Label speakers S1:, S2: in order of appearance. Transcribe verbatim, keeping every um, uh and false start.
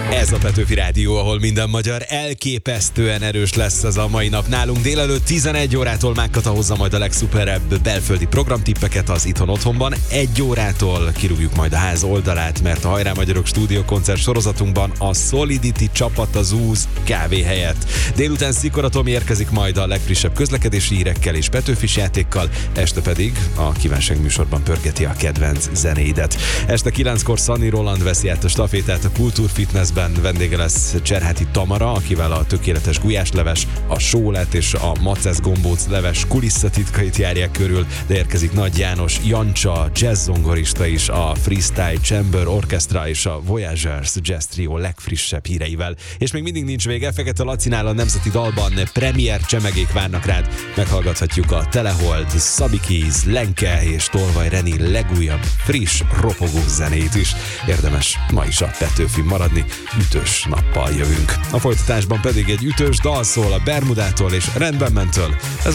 S1: Ez a Petőfi Rádió, ahol minden magyar elképesztően erős lesz ez a mai nap. Nálunk délelőtt tizenegy órától Mákkata hozza majd a legszuperebb belföldi programtippeket az Itthon Otthonban. Egy órától kirúgjuk majd a ház oldalát, mert a Hajrá Magyarok stúdiókoncert sorozatunkban a Solidity csapata zúz kávé helyett. Délután Szikora Tomi érkezik majd a legfrissebb közlekedési hírekkel és Petőfis játékkal, este pedig a Kívánság műsorban pörgeti a kedvenc zenéidet. Este kilenckor Szanni Roland veszi át a stafétát a Kultúr Fitnessben. Vendége lesz Cserháti Tamara, akivel a tökéletes gulyásleves, a sólet és a macesz gombóc leves kulisszatitkait járják körül, de érkezik Nagy János, Jancsa, jazzzongorista is, a Freestyle Chamber Orchestra és a Voyagers Jazz Trio legfrissebb híreivel. És még mindig nincs vége, Fekete Lacinál a Nemzeti Dalban premier csemegék várnak rád. Meghallgathatjuk a Telehold, Szabi Keys, Lenke és Tolvaj Reni legújabb, friss, ropogó zenét is. Érdemes ma is a Petőfin maradni, ütős nappal jövünk. A folytatásban pedig egy ütős dal szól a Bermudától és Rendben Mentől. Ez